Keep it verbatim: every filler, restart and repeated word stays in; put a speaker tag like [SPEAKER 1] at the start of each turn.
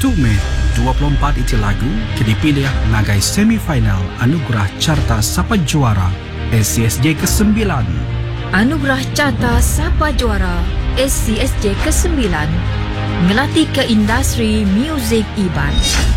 [SPEAKER 1] satu Mei dua puluh empat itu lagu dipilih nagai semifinal Anugerah Carta Sapa Juara S C S J kesembilan.
[SPEAKER 2] Anugerah Carta Sapa Juara S C S J kesembilan ngelatih ke industri muzik Iban.